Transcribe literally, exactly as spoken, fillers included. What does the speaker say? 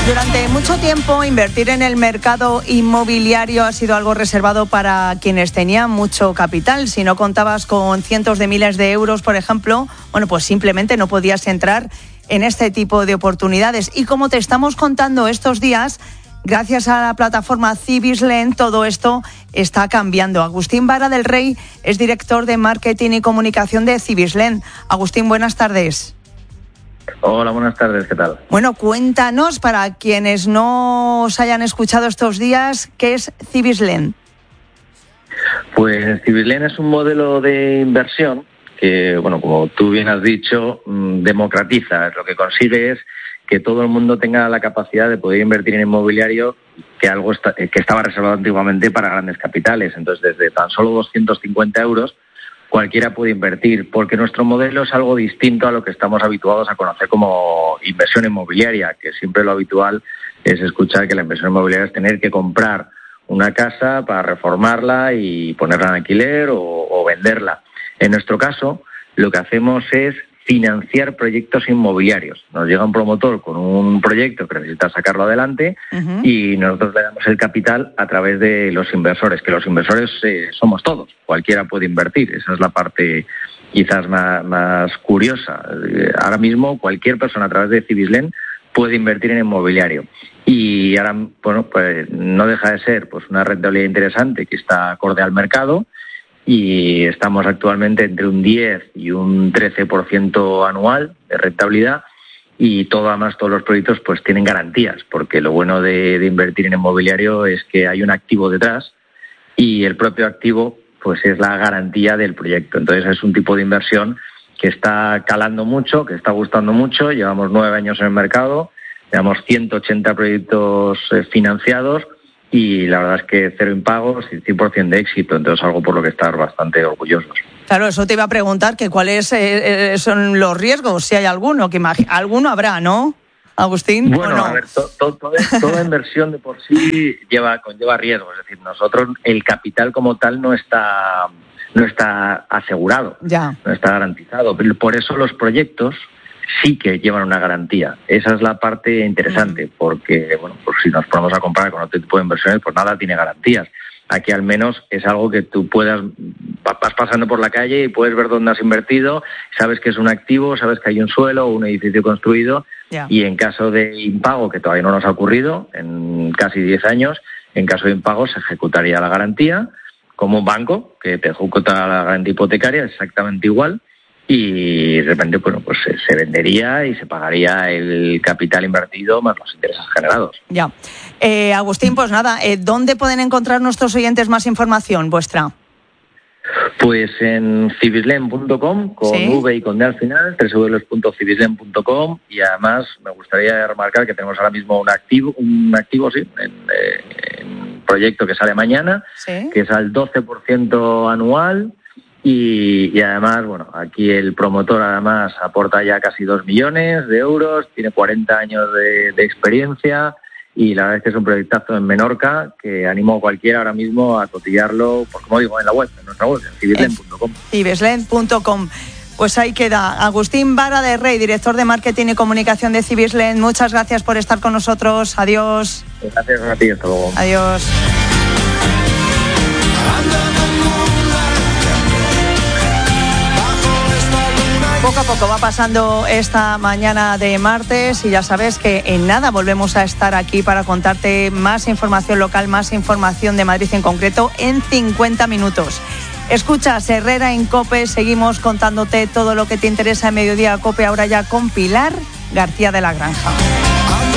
Durante mucho tiempo, invertir en el mercado inmobiliario ha sido algo reservado para quienes tenían mucho capital. Si no contabas con cientos de miles de euros, por ejemplo, bueno, pues simplemente no podías entrar en este tipo de oportunidades. Y como te estamos contando estos días, gracias a la plataforma Cibislen, todo esto está cambiando. Agustín Vara del Rey es director de Marketing y Comunicación de Cibislen. Agustín, buenas tardes. Hola, buenas tardes, ¿qué tal? Bueno, cuéntanos, para quienes no os hayan escuchado estos días, ¿qué es Cibislen? Pues Cibislen es un modelo de inversión que, bueno, como tú bien has dicho, democratiza. Lo que consigue es que todo el mundo tenga la capacidad de poder invertir en inmobiliario, que algo está, que estaba reservado antiguamente para grandes capitales. Entonces, desde tan solo doscientos cincuenta euros, cualquiera puede invertir, porque nuestro modelo es algo distinto a lo que estamos habituados a conocer como inversión inmobiliaria, que siempre lo habitual es escuchar que la inversión inmobiliaria es tener que comprar una casa para reformarla y ponerla en alquiler o, o venderla. En nuestro caso, lo que hacemos es financiar proyectos inmobiliarios. Nos llega un promotor con un proyecto que necesita sacarlo adelante, uh-huh. y nosotros le damos el capital a través de los inversores, que los inversores eh, somos todos, cualquiera puede invertir. Esa es la parte quizás más, más curiosa. Eh, ahora mismo cualquier persona a través de Cibislen puede invertir en inmobiliario. Y ahora, bueno, pues no deja de ser pues una rentabilidad interesante que está acorde al mercado. Y estamos actualmente entre un diez y un trece por ciento anual de rentabilidad, y todo, además todos los proyectos pues tienen garantías, porque lo bueno de, de invertir en inmobiliario es que hay un activo detrás y el propio activo pues es la garantía del proyecto. Entonces es un tipo de inversión que está calando mucho, que está gustando mucho. Llevamos nueve años en el mercado, llevamos ciento ochenta proyectos eh, financiados, y la verdad es que cero impagos y cien por ciento de éxito, entonces algo por lo que estar bastante orgullosos. Claro, eso te iba a preguntar, que cuáles eh, eh, son los riesgos, si hay alguno, que imag- alguno habrá, ¿no, Agustín? Bueno, no? a ver, to, to, to, toda inversión de por sí lleva conlleva riesgos, es decir, nosotros el capital como tal no está no está asegurado, ya. no está garantizado, pero por eso los proyectos sí que llevan una garantía. Esa es la parte interesante, uh-huh. porque bueno, pues si nos ponemos a comparar con otro tipo de inversiones, pues nada tiene garantías. Aquí al menos es algo que tú puedas, vas pasando por la calle y puedes ver dónde has invertido, sabes que es un activo, sabes que hay un suelo o un edificio construido, yeah. y en caso de impago, que todavía no nos ha ocurrido en casi diez años, en caso de impago se ejecutaría la garantía, como un banco que te ejecuta la garantía hipotecaria, exactamente igual. Y de repente, bueno, pues se, se vendería y se pagaría el capital invertido más los intereses generados. Ya. Eh, Agustín, pues nada, eh, ¿dónde pueden encontrar nuestros oyentes más información vuestra? Pues en cibislen punto com, con ¿Sí? V y con D al final, doble u doble u doble u punto cibislen punto com, y además me gustaría remarcar que tenemos ahora mismo un activo, un activo sí, en, en un proyecto que sale mañana, ¿Sí? que es al doce por ciento anual. Y, y además, bueno, aquí el promotor además aporta ya casi dos millones de euros, tiene cuarenta años de, de experiencia, y la verdad es que es un proyectazo en Menorca que animo a cualquiera ahora mismo a cotillarlo, por, como digo, en la web, en nuestra web, en cibislen punto com. cibislen punto com. Pues ahí queda. Agustín Vara del Rey, director de Marketing y Comunicación de Cibislen. Muchas gracias por estar con nosotros. Adiós. Gracias a ti, hasta luego. Adiós. Poco a poco va pasando esta mañana de martes y ya sabes que en nada volvemos a estar aquí para contarte más información local, más información de Madrid en concreto en cincuenta minutos. Escuchas Herrera en COPE, seguimos contándote todo lo que te interesa en Mediodía COPE, ahora ya con Pilar García de la Granja.